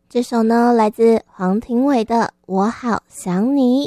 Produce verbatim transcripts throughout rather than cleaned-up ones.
这首呢来自黄庭伟的《我好想你》。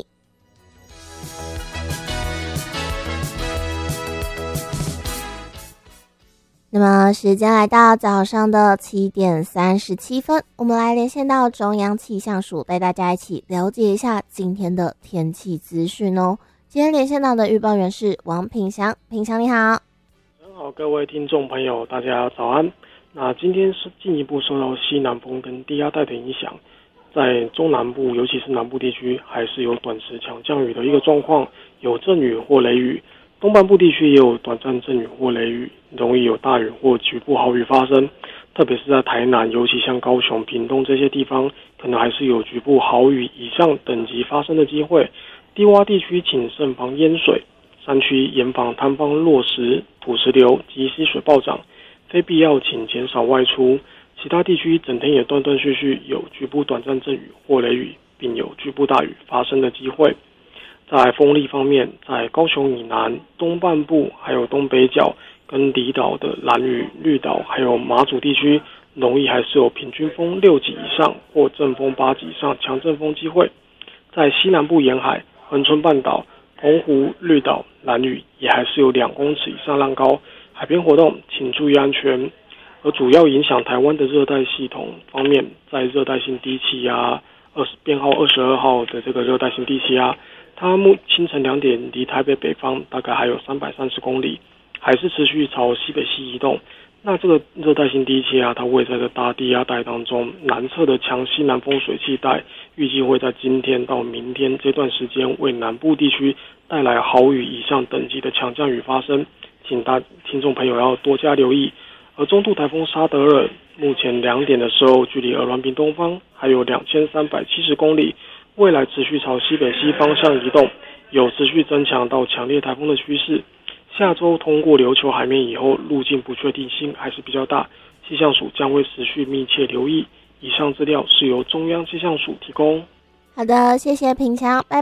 那么时间来到早上的七点三十七分，我们来连线到中央气象署，带大家一起了解一下今天的天气资讯哦。今天连线到的预报员是王品祥，品祥你好。 好，各位听众朋友，大家早安。那今天是进一步受到西南风跟低压带的影响，在中南部，尤其是南部地区，还是有短时强降雨的一个状况，有阵雨或雷雨。东半部地区也有短暂阵雨或雷雨，容易有大雨或局部豪雨发生。特别是在台南，尤其像高雄、屏东这些地方，可能还是有局部豪雨以上等级发生的机会。低洼地区请慎防淹水，山区严防塌方落石、土石流及溪水暴涨。非必要请减少外出，其他地区整天也断断续续有局部短暂阵雨或雷雨，并有局部大雨发生的机会。在风力方面，在高雄以南、东半部还有东北角跟离岛的兰屿、绿岛还有马祖地区，容易还是有平均风六级以上或阵风八级以上强阵风机会。在西南部沿海、恒春半岛、澎湖、绿岛、兰屿也还是有两公尺以上浪高。海边活动请注意安全。而主要影响台湾的热带系统方面，在热带性低气压二十编号二十二号的这个热带性低气压，它目清晨两点离台北北方大概还有三百三十公里，还是持续朝西北西移动。那这个热带性低气压它位在这大低压带当中，南侧的强西南风水气带预计会在今天到明天这段时间为南部地区带来豪雨以上等级的强降雨发生，请大听众朋友要多加留意。而中度台风沙德尔目前两点的时候，距离鹅銮鼻东方还有两千三百七十公里，未来持续朝西北西方向移动，有持续增强到强烈台风的趋势。下周通过琉球海面以后，路径不确定性还是比较大，气象署将会持续密切留意。以上资料是由中央气象署提供。 好的，谢谢品强，拜拜。